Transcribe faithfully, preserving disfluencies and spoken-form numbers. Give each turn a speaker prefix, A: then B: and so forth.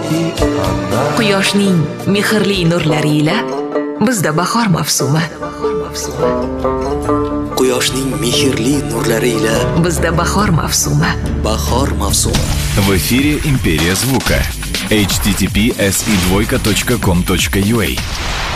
A: Quyoshning mehrli nurlari ila bizda bahor mavsumi.
B: Quyoshning mehrli nurlari ila
A: bizda bahor mavsumi.
B: Bahor mavsumi.
C: В эфире Империя звука. эйч ти ти пи эс и двойка точка ком точка ю а.